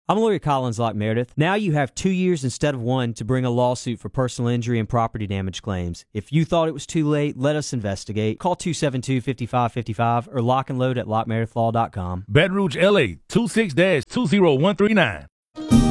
I'm lawyer Collins Lock Meredith. Now you have 2 years instead of 1 to bring a lawsuit for personal injury and property damage claims. If you thought it was too late, let us investigate. Call 272-5555 or lockandload at lockmeredithlaw.com. Baton Rouge, LA, 26-20139.